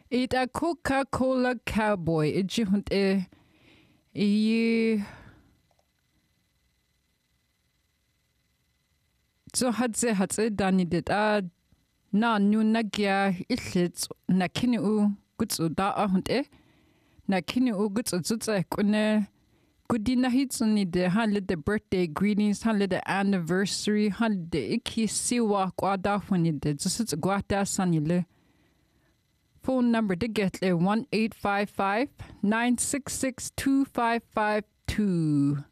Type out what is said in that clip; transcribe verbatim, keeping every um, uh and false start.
It a Coca-Cola Cowboy. It junt e e so hat ze hat ze dani det a na nu na gya illits na kini u gutsu da a hunt e na kini u gutsu zutsa kune Gudina hitsuni de hanle the birthday greetings, hanle the anniversary, hanle the iki siwa kwada funi de just gwata sanile. Phone number to get le one eight five five nine six six two five five two.